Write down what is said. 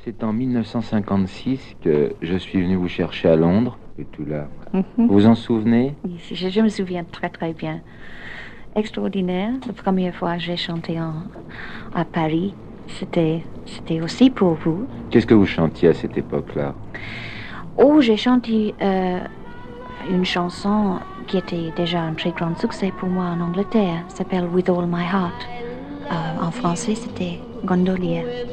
C'est en 1956 que je suis venu vous chercher à Londres, et tout là. Mhm. Vous vous en souvenez? Oui, je me souviens très très bien. Extraordinaire. La première fois que j'ai chanté à Paris, c'était aussi pour vous. Qu'est-ce que vous chantiez à cette époque-là? Oh, j'ai chanté une chanson qui était déjà un très grand succès pour moi en Angleterre. Ça s'appelle With All My Heart. En français, c'était Gondolier.